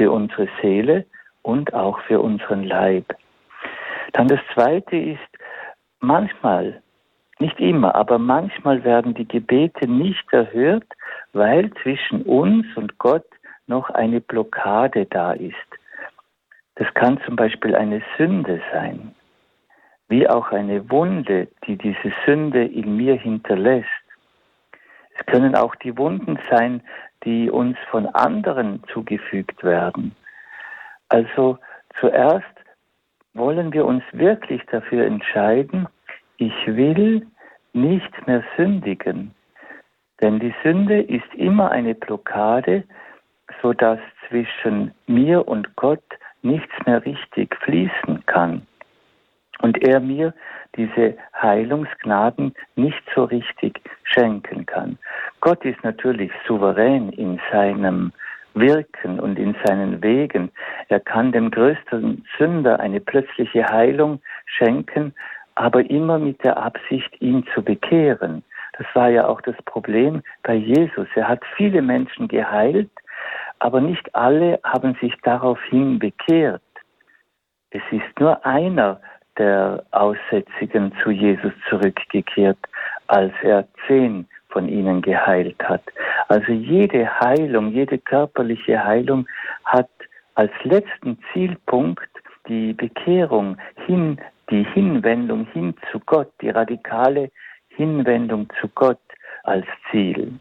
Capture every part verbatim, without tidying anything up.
für unsere Seele und auch für unseren Leib. Dann das Zweite ist, manchmal, nicht immer, aber manchmal werden die Gebete nicht erhört, weil zwischen uns und Gott noch eine Blockade da ist. Das kann zum Beispiel eine Sünde sein, wie auch eine Wunde, die diese Sünde in mir hinterlässt. Es können auch die Wunden sein, die uns von anderen zugefügt werden. Also zuerst wollen wir uns wirklich dafür entscheiden, ich will nicht mehr sündigen. Denn die Sünde ist immer eine Blockade, sodass zwischen mir und Gott nichts mehr richtig fließen kann. Und er mir diese Heilungsgnaden nicht so richtig schenken kann. Gott ist natürlich souverän in seinem Wirken und in seinen Wegen. Er kann dem größten Sünder eine plötzliche Heilung schenken, aber immer mit der Absicht, ihn zu bekehren. Das war ja auch das Problem bei Jesus. Er hat viele Menschen geheilt, aber nicht alle haben sich daraufhin bekehrt. Es ist nur einer der Aussätzigen zu Jesus zurückgekehrt, als er zehn von ihnen geheilt hat. Also jede Heilung, jede körperliche Heilung hat als letzten Zielpunkt die Bekehrung hin, die Hinwendung hin zu Gott, die radikale Hinwendung zu Gott als Ziel.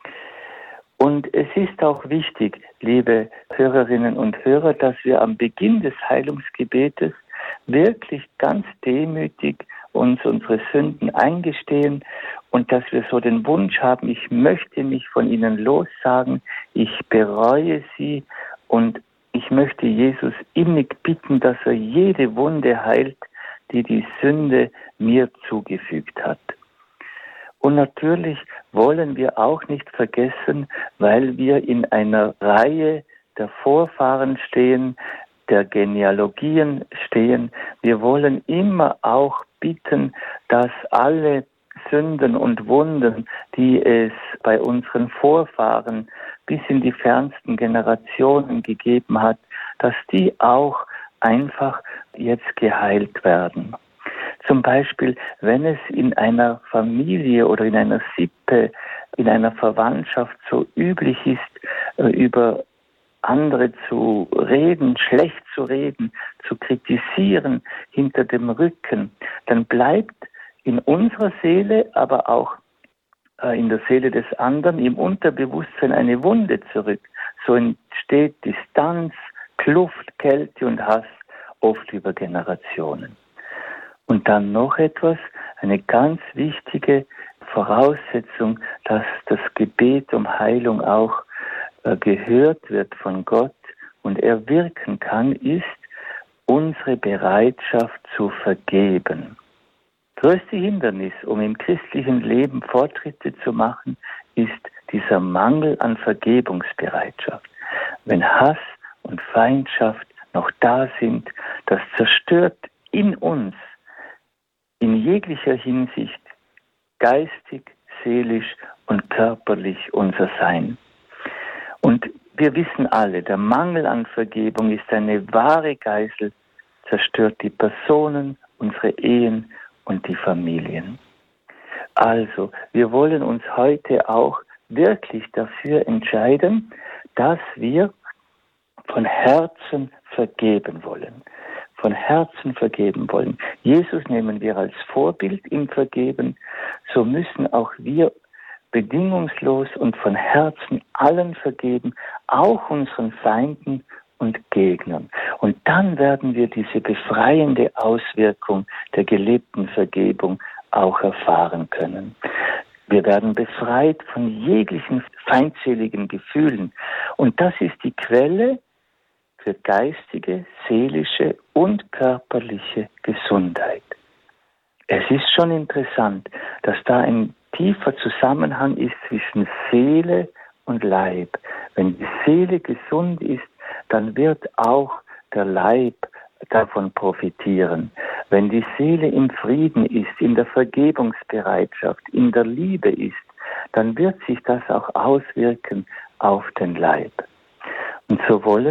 Und es ist auch wichtig, liebe Hörerinnen und Hörer, dass wir am Beginn des Heilungsgebetes wirklich ganz demütig uns unsere Sünden eingestehen und dass wir so den Wunsch haben, ich möchte mich von ihnen lossagen, ich bereue sie und ich möchte Jesus innig bitten, dass er jede Wunde heilt, die die Sünde mir zugefügt hat. Und natürlich wollen wir auch nicht vergessen, weil wir in einer Reihe der Vorfahren stehen, der Genealogien stehen, wir wollen immer auch bitten, dass alle Sünden und Wunden, die es bei unseren Vorfahren bis in die fernsten Generationen gegeben hat, dass die auch einfach jetzt geheilt werden. Zum Beispiel, wenn es in einer Familie oder in einer Sippe, in einer Verwandtschaft so üblich ist, über andere zu reden, schlecht zu reden, zu kritisieren hinter dem Rücken, dann bleibt in unserer Seele, aber auch in der Seele des anderen, im Unterbewusstsein eine Wunde zurück. So entsteht Distanz, Kluft, Kälte und Hass, oft über Generationen. Und dann noch etwas, eine ganz wichtige Voraussetzung, dass das Gebet um Heilung auch äh, gehört wird von Gott und er wirken kann, ist unsere Bereitschaft zu vergeben. Größte Hindernis, um im christlichen Leben Fortschritte zu machen, ist dieser Mangel an Vergebungsbereitschaft. Wenn Hass und Feindschaft noch da sind, das zerstört in uns in jeglicher Hinsicht geistig, seelisch und körperlich unser Sein. Und wir wissen alle, der Mangel an Vergebung ist eine wahre Geißel, zerstört die Personen, unsere Ehen und die Familien. Also, wir wollen uns heute auch wirklich dafür entscheiden, dass wir von Herzen vergeben wollen. Von Herzen vergeben wollen. Jesus nehmen wir als Vorbild im Vergeben, so müssen auch wir bedingungslos und von Herzen allen vergeben, auch unseren Feinden und Gegnern. Und dann werden wir diese befreiende Auswirkung der gelebten Vergebung auch erfahren können. Wir werden befreit von jeglichen feindseligen Gefühlen. Und das ist die Quelle für geistige, seelische und körperliche Gesundheit. Es ist schon interessant, dass da ein tiefer Zusammenhang ist zwischen Seele und Leib. Wenn die Seele gesund ist, dann wird auch der Leib davon profitieren. Wenn die Seele im Frieden ist, in der Vergebungsbereitschaft, in der Liebe ist, dann wird sich das auch auswirken auf den Leib. Und so wollen